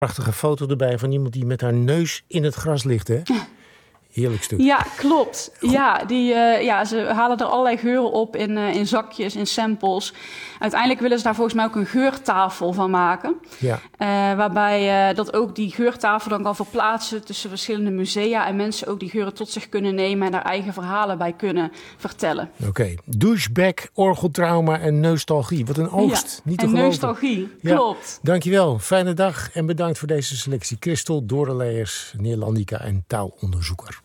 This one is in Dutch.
Prachtige foto erbij van iemand die met haar neus in het gras ligt, hè? Heerlijk stuk. Ja, klopt. Ja, ze halen er allerlei geuren op in zakjes, in samples. Uiteindelijk willen ze daar volgens mij ook een geurtafel van maken. Ja. Waarbij dat ook die geurtafel dan kan verplaatsen tussen verschillende musea. En mensen ook die geuren tot zich kunnen nemen en daar eigen verhalen bij kunnen vertellen. Oké. Douchebag, orgeltrauma en nostalgie. Wat een oogst. Ja, niet te en geloven. nostalgie, Ja. klopt. Dankjewel. Fijne dag en bedankt voor deze selectie. Christel Doreleers, Neerlandica en taalonderzoeker.